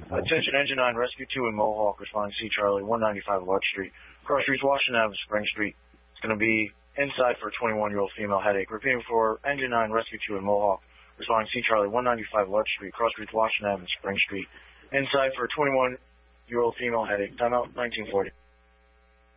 Attention Engine 9, Rescue 2 in Mohawk, responding C Charlie, 195 Larch Street, Cross Streets, Washington Avenue, Spring Street. It's going to be inside for a 21-year-old female headache. Repeating for Engine 9, Rescue 2 in Mohawk, responding C Charlie, 195 Larch Street, Cross Streets, Washington Avenue, Spring Street. Inside for a 21-year-old female headache. Timeout, 1940.